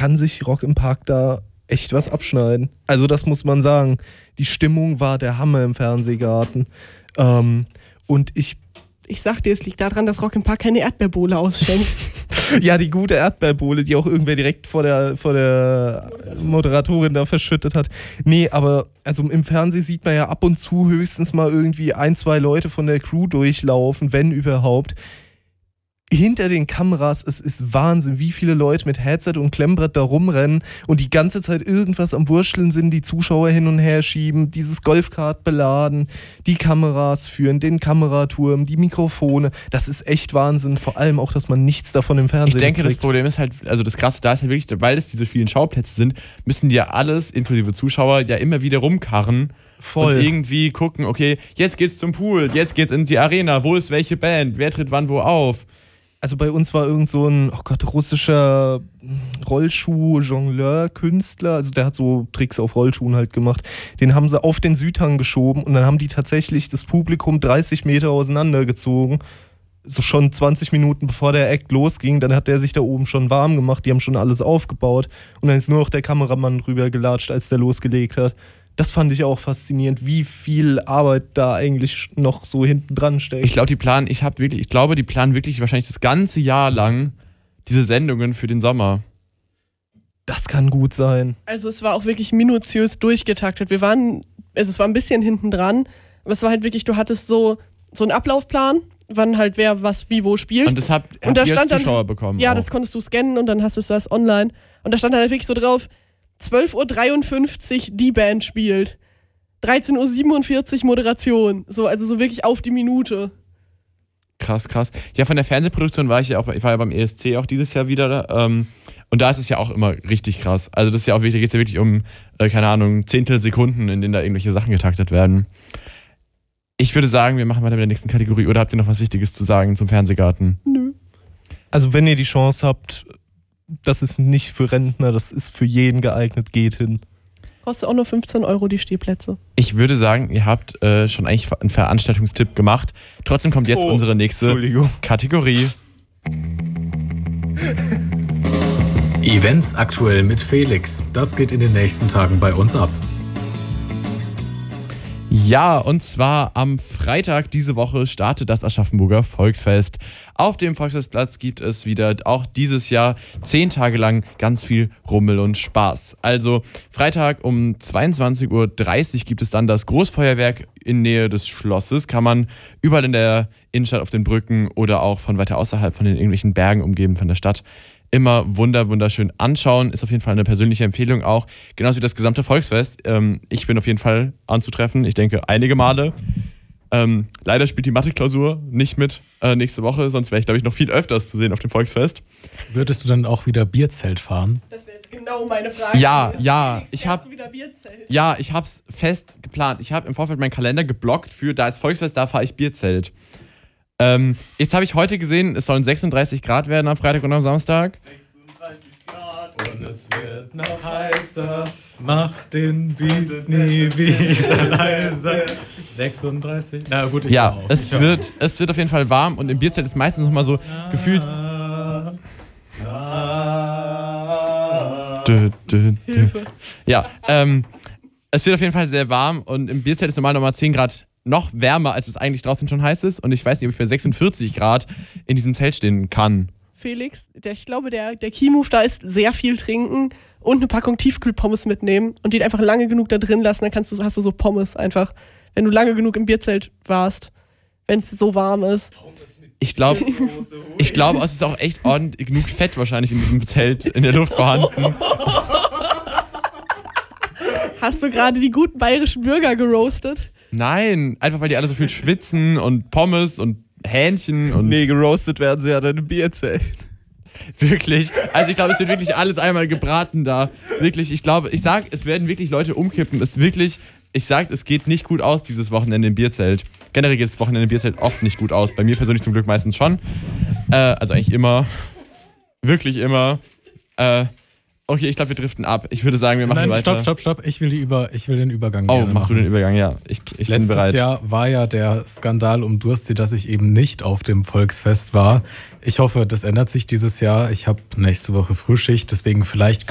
kann sich Rock im Park da echt was abschneiden. Also das muss man sagen. Die Stimmung war der Hammer im Fernsehgarten. Und ich sag dir, es liegt daran, dass Rock im Park keine Erdbeerbohle ausschenkt. Ja, die gute Erdbeerbohle, die auch irgendwer direkt vor der Moderatorin da verschüttet hat. Nee, aber also im Fernsehen sieht man ja ab und zu höchstens mal irgendwie 1, 2 Leute von der Crew durchlaufen, wenn überhaupt. Hinter den Kameras, es ist Wahnsinn, wie viele Leute mit Headset und Klemmbrett da rumrennen und die ganze Zeit irgendwas am Wurschteln sind, die Zuschauer hin und her schieben, dieses Golfkart beladen, die Kameras führen, den Kameraturm, die Mikrofone. Das ist echt Wahnsinn, vor allem auch, dass man nichts davon im Fernsehen Ich denke, kriegt. das Problem ist halt, also das Krasse da ist halt wirklich, weil es diese vielen Schauplätze sind, müssen die ja alles, inklusive Zuschauer, ja immer wieder rumkarren. Voll. Und irgendwie gucken, okay, jetzt geht's zum Pool, jetzt geht's in die Arena, wo ist welche Band, wer tritt wann wo auf. Also bei uns war irgend so ein, russischer Rollschuh-Jongleur-Künstler, also der hat so Tricks auf Rollschuhen halt gemacht. Den haben sie auf den Südhang geschoben und dann haben die tatsächlich das Publikum 30 Meter auseinandergezogen. So schon 20 Minuten bevor der Act losging, dann hat der sich da oben schon warm gemacht, die haben schon alles aufgebaut und dann ist nur noch der Kameramann rüber gelatscht, als der losgelegt hat. Das fand ich auch faszinierend, wie viel Arbeit da eigentlich noch so hinten dran steckt. Ich glaube, die planen wirklich wahrscheinlich das ganze Jahr lang diese Sendungen für den Sommer. Das kann gut sein. Also es war auch wirklich minutiös durchgetaktet. Es war ein bisschen hinten dran, aber es war halt wirklich, du hattest so einen Ablaufplan, wann halt wer was wie wo spielt. Und das habt ihr als Zuschauer bekommen. Ja, auch. Das konntest du scannen und dann hast du das online. Und da stand halt wirklich so drauf, 12:53 Uhr die Band spielt. 13:47 Uhr Moderation. So, also so wirklich auf die Minute. Krass. Ja, von der Fernsehproduktion war ich ja beim ESC auch dieses Jahr wieder. Und da ist es ja auch immer richtig krass. Also das ist ja auch wirklich, da geht es ja wirklich um, keine Ahnung, Zehntelsekunden, in denen da irgendwelche Sachen getaktet werden. Ich würde sagen, wir machen weiter mit der nächsten Kategorie. Oder habt ihr noch was Wichtiges zu sagen zum Fernsehgarten? Nö. Also wenn ihr die Chance habt, das ist nicht für Rentner, das ist für jeden geeignet, geht hin. Kostet auch nur 15 € die Stehplätze. Ich würde sagen, ihr habt schon eigentlich einen Veranstaltungstipp gemacht. Trotzdem kommt jetzt unsere nächste Kategorie. Events aktuell mit Felix. Das geht in den nächsten Tagen bei uns ab. Ja, und zwar am Freitag diese Woche startet das Aschaffenburger Volksfest. Auf dem Volksfestplatz gibt es wieder auch dieses Jahr 10 Tage lang ganz viel Rummel und Spaß. Also Freitag um 22:30 Uhr gibt es dann das Großfeuerwerk in Nähe des Schlosses. Kann man überall in der Innenstadt auf den Brücken oder auch von weiter außerhalb von den irgendwelchen Bergen umgeben von der Stadt immer wunderschön anschauen. Ist auf jeden Fall eine persönliche Empfehlung auch. Genauso wie das gesamte Volksfest. Ich bin auf jeden Fall anzutreffen. Ich denke, einige Male. Leider spielt die Mathe-Klausur nicht mit nächste Woche. Sonst wäre ich, glaube ich, noch viel öfters zu sehen auf dem Volksfest. Würdest du dann auch wieder Bierzelt fahren? Das wäre jetzt genau meine Frage. Ja. Ich habe es fest geplant. Ich habe im Vorfeld meinen Kalender geblockt für, da ist Volksfest, da fahre ich Bierzelt. Jetzt habe ich heute gesehen, es sollen 36 Grad werden am Freitag und am Samstag. 36 Grad und es wird noch heißer. Mach den Beat nie wieder leiser. 36? Na gut, ja, es wird auf jeden Fall warm und im Bierzelt ist meistens nochmal so gefühlt. Ja, es wird auf jeden Fall sehr warm und im Bierzelt ist normal nochmal 10 Grad noch wärmer, als es eigentlich draußen schon heiß ist. Und ich weiß nicht, ob ich bei 46 Grad in diesem Zelt stehen kann. Felix, ich glaube, der Key-Move da ist sehr viel trinken und eine Packung Tiefkühlpommes mitnehmen und die einfach lange genug da drin lassen, dann hast du so Pommes einfach, wenn du lange genug im Bierzelt warst, wenn es so warm ist. Ich glaube, es ist auch echt ordentlich genug Fett wahrscheinlich in diesem Zelt in der Luft vorhanden. Hast du gerade die guten bayerischen Bürger geroastet? Nein, einfach weil die alle so viel schwitzen und Pommes und Hähnchen und... Nee, geroastet werden sie ja dann im Bierzelt. Wirklich? Also ich glaube, es wird wirklich alles einmal gebraten da. Wirklich, ich sag, es werden wirklich Leute umkippen. Es geht nicht gut aus dieses Wochenende im Bierzelt. Generell geht das Wochenende im Bierzelt oft nicht gut aus. Bei mir persönlich zum Glück meistens schon. Also eigentlich immer. Wirklich immer. Okay, ich glaube, wir driften ab. Ich würde sagen, wir machen weiter. Stopp. Ich will den Übergang machen. Mach du den Übergang, ja. Ich bin bereit. Letztes Jahr war ja der Skandal um Dursti, dass ich eben nicht auf dem Volksfest war. Ich hoffe, das ändert sich dieses Jahr. Ich habe nächste Woche Frühschicht, deswegen vielleicht